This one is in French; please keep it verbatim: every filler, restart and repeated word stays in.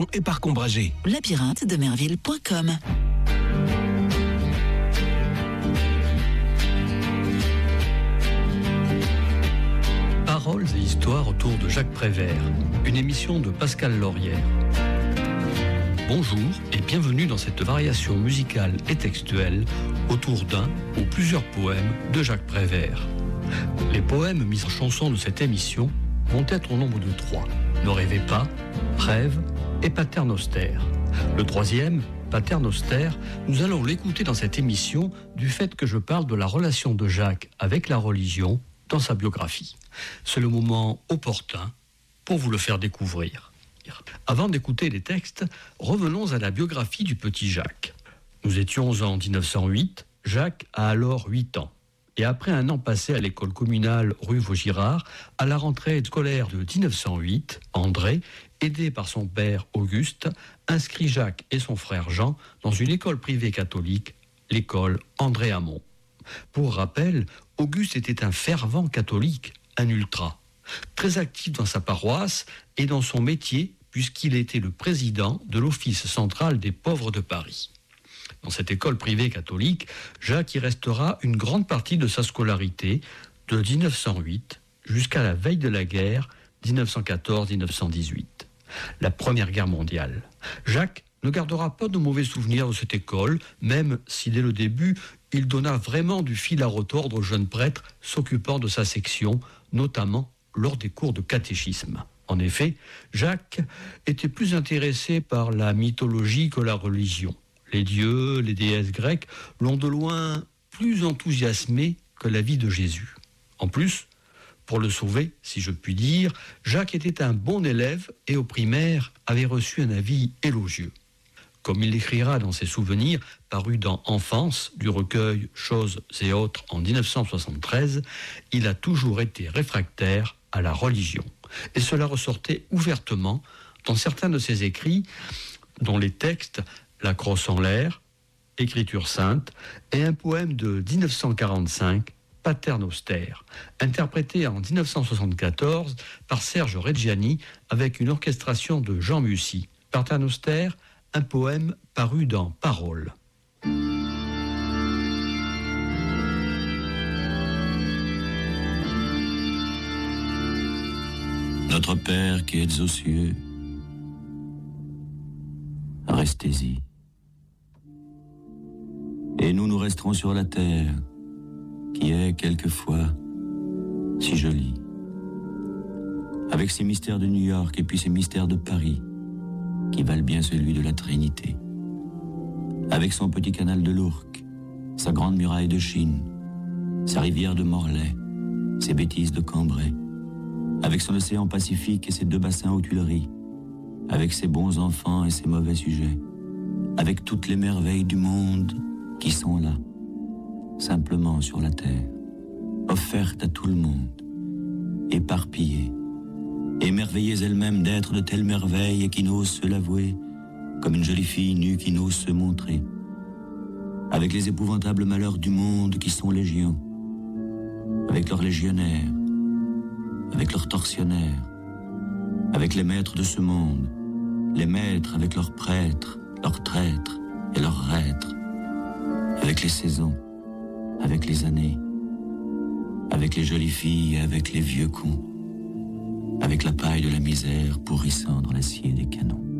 et par Combragé. labyrinthe de merville point com. Paroles et histoires autour de Jacques Prévert, une émission de Pascal Laurière. Bonjour et bienvenue dans cette variation musicale et textuelle autour d'un ou plusieurs poèmes de Jacques Prévert. Les poèmes mis en chanson de cette émission vont être au nombre de trois. Ne rêvez pas, Prève et Paternoster. Le troisième, Paternoster, nous allons l'écouter dans cette émission du fait que je parle de la relation de Jacques avec la religion dans sa biographie. C'est le moment opportun pour vous le faire découvrir. Avant d'écouter les textes, revenons à la biographie du petit Jacques. Nous étions en dix-neuf cent huit, Jacques a alors huit ans. Et après un an passé à l'école communale rue Vaugirard, à la rentrée scolaire de dix-neuf cent huit, André, aidé par son père Auguste, inscrit Jacques et son frère Jean dans une école privée catholique, l'école André Hamon. Pour rappel, Auguste était un fervent catholique, un ultra, très actif dans sa paroisse et dans son métier puisqu'il était le président de l'Office central des pauvres de Paris. Dans cette école privée catholique, Jacques y restera une grande partie de sa scolarité de dix-neuf cent huit jusqu'à la veille de la guerre dix-neuf cent quatorze dix-neuf cent dix-huit, la Première Guerre mondiale. Jacques ne gardera pas de mauvais souvenirs de cette école, même si dès le début, il donna vraiment du fil à retordre aux jeunes prêtres s'occupant de sa section, notamment lors des cours de catéchisme. En effet, Jacques était plus intéressé par la mythologie que la religion. Les dieux, les déesses grecques l'ont de loin plus enthousiasmé que la vie de Jésus. En plus, pour le sauver, si je puis dire, Jacques était un bon élève et au primaire avait reçu un avis élogieux. Comme il l'écrira dans ses souvenirs, parus dans Enfance, du recueil Choses et autres en dix-neuf cent soixante-treize, il a toujours été réfractaire à la religion. Et cela ressortait ouvertement dans certains de ses écrits, dont les textes La crosse en l'air, Écriture sainte, et un poème de dix-neuf cent quarante-cinq, Paternoster, interprété en dix-neuf cent soixante-quatorze par Serge Reggiani avec une orchestration de Jean Mussy. Paternoster, un poème paru dans Paroles. Notre Père qui êtes aux cieux, restez-y. Et nous, nous resterons sur la terre, qui est quelquefois si jolie, avec ses mystères de New York et puis ses mystères de Paris, qui valent bien celui de la Trinité, avec son petit canal de l'Ourcq, sa grande muraille de Chine, sa rivière de Morlaix, ses bêtises de Cambrai, avec son océan Pacifique et ses deux bassins aux Tuileries, avec ses bons enfants et ses mauvais sujets, avec toutes les merveilles du monde qui sont là, simplement sur la terre, offertes à tout le monde, éparpillées, émerveillées elles-mêmes d'être de telles merveilles et qui n'osent se l'avouer, comme une jolie fille nue qui n'ose se montrer, avec les épouvantables malheurs du monde qui sont légions, avec leurs légionnaires, avec leurs tortionnaires, avec les maîtres de ce monde, les maîtres avec leurs prêtres, leurs traîtres et leurs reîtres, avec les saisons, avec les années, avec les jolies filles et avec les vieux cons, avec la paille de la misère pourrissant dans l'acier des canons.